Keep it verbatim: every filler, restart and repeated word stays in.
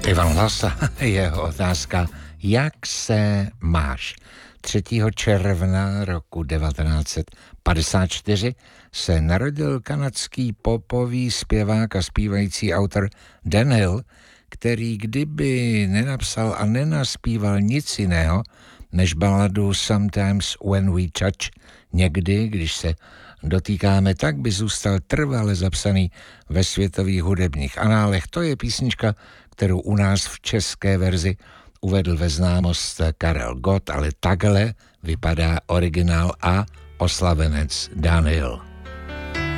Ivan Hlasa, jeho otázka, jak se máš? třetího června roku devatenáct set padesát čtyři se narodil kanadský popový zpěvák a zpívající autor Dan Hill, který kdyby nenapsal a nenaspíval nic jiného, než baladu Sometimes When We Touch, někdy, když se dotýkáme, tak by zůstal trvale zapsaný ve světových hudebních análech. To je písnička, kterou u nás v české verzi uvedl ve známost Karel Gott, ale takhle vypadá originál a oslavenec Dan Hill.